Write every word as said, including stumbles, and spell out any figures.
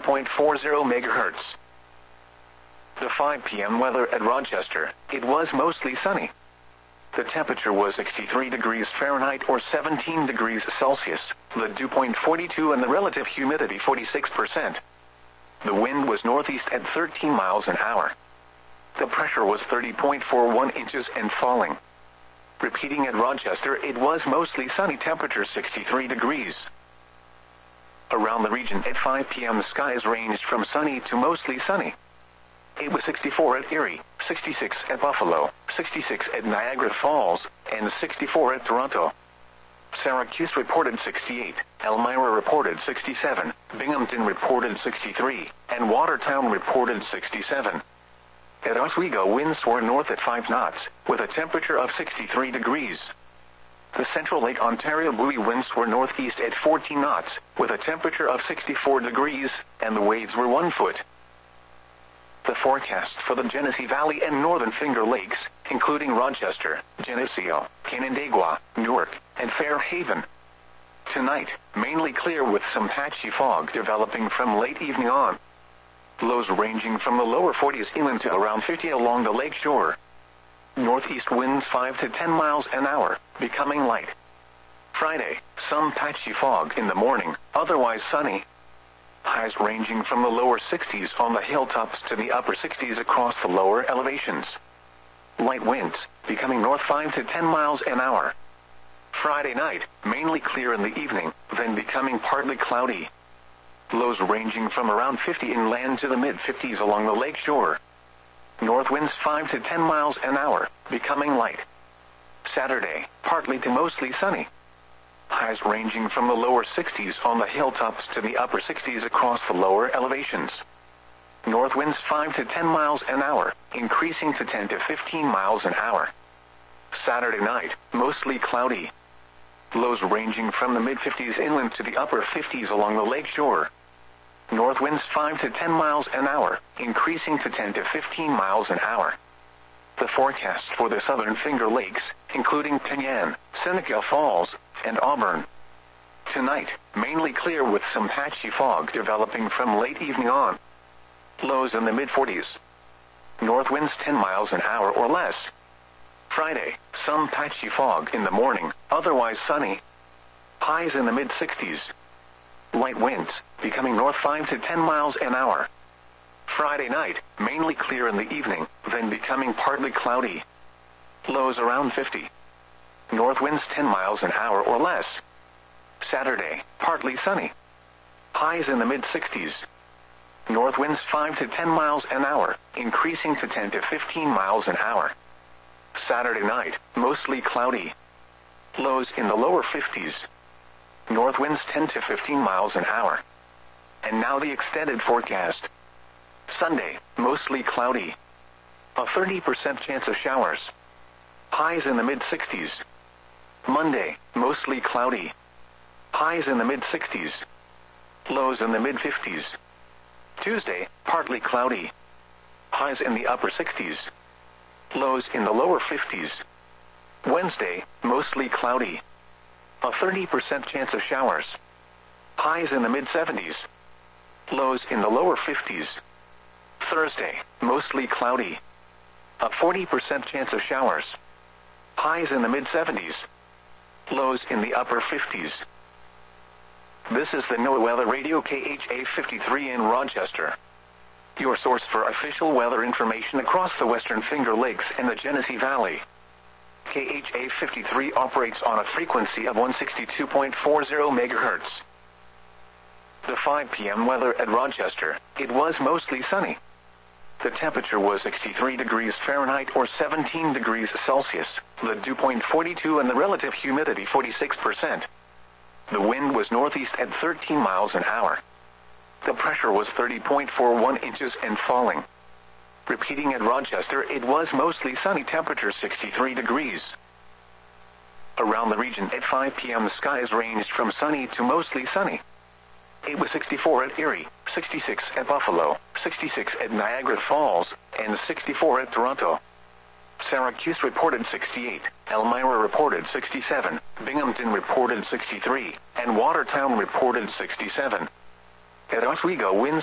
point four zero megahertz. The five p m weather at Rochester, it was mostly sunny. The temperature was sixty-three degrees Fahrenheit or seventeen degrees Celsius, the dew point forty-two and the relative humidity forty-six percent. The wind was northeast at thirteen miles an hour. The pressure was thirty point four one inches and falling. Repeating at Rochester, it was mostly sunny, temperature sixty-three degrees. Around the region at five p m skies ranged from sunny to mostly sunny. It was sixty-four at Erie, sixty-six at Buffalo, sixty-six at Niagara Falls, and sixty-four at Toronto. Syracuse reported sixty-eight, Elmira reported sixty-seven, Binghamton reported sixty-three, and Watertown reported sixty-seven. At Oswego, winds were north at five knots, with a temperature of sixty-three degrees. The Central Lake Ontario buoy winds were northeast at fourteen knots, with a temperature of sixty-four degrees, and the waves were one foot. The forecast for the Genesee Valley and Northern Finger Lakes, including Rochester, Geneseo, Canandaigua, Newark, and Fairhaven. Tonight, mainly clear with some patchy fog developing from late evening on. Lows ranging from the lower forties inland to around fifty along the lake shore. Northeast winds five to ten miles an hour, becoming light. Friday, some patchy fog in the morning, otherwise sunny. Highs ranging from the lower sixties on the hilltops to the upper sixties across the lower elevations. Light winds, becoming north five to ten miles an hour. Friday night, mainly clear in the evening, then becoming partly cloudy. Lows ranging from around fifty inland to the mid-fifties along the lake shore. North winds five to ten miles an hour, becoming light. Saturday, partly to mostly sunny. Highs ranging from the lower sixties on the hilltops to the upper sixties across the lower elevations. North winds five to ten miles an hour, increasing to ten to fifteen miles an hour. Saturday night, mostly cloudy. Lows ranging from the mid-fifties inland to the upper fifties along the lake shore. North winds five to ten miles an hour, increasing to ten to fifteen miles an hour. The forecast for the Southern Finger Lakes, including Penyan, Seneca Falls, and Auburn. Tonight, mainly clear with some patchy fog developing from late evening on. Lows in the mid-forties. North winds ten miles an hour or less. Friday, some patchy fog in the morning, otherwise sunny. Highs in the mid-sixties. Light winds, becoming north five to ten miles an hour. Friday night, mainly clear in the evening, then becoming partly cloudy. Lows around fifty. North winds ten miles an hour or less. Saturday, partly sunny. Highs in the mid-sixties. North winds five to ten miles an hour, increasing to ten to fifteen miles an hour. Saturday night, mostly cloudy. Lows in the lower fifties. North winds ten to fifteen miles an hour. And now the extended forecast. Sunday, mostly cloudy. A thirty percent chance of showers. Highs in the mid-sixties. Monday, mostly cloudy. Highs in the mid-sixties. Lows in the mid-fifties. Tuesday, partly cloudy. Highs in the upper sixties. Lows in the lower fifties. Wednesday, mostly cloudy. A thirty percent chance of showers. Highs in the mid-seventies. Lows in the lower fifties. Thursday, mostly cloudy. A forty percent chance of showers. Highs in the mid-seventies. Lows in the upper fifties. This is the NOAA Weather Radio K H A fifty-three in Rochester. Your source for official weather information across the Western Finger Lakes and the Genesee Valley. K H A fifty-three operates on a frequency of one sixty-two point four zero megahertz. The five p m weather at Rochester, it was mostly sunny. The temperature was sixty-three degrees Fahrenheit or seventeen degrees Celsius, the dew point forty-two and the relative humidity forty-six percent. The wind was northeast at thirteen miles an hour. The pressure was thirty point four one inches and falling. Repeating at Rochester, it was mostly sunny, temperature sixty-three degrees. Around the region at five p m skies ranged from sunny to mostly sunny. It was sixty-four at Erie, sixty-six at Buffalo, sixty-six at Niagara Falls, and sixty-four at Toronto. Syracuse reported sixty-eight, Elmira reported sixty-seven, Binghamton reported sixty-three, and Watertown reported sixty-seven. At Oswego, winds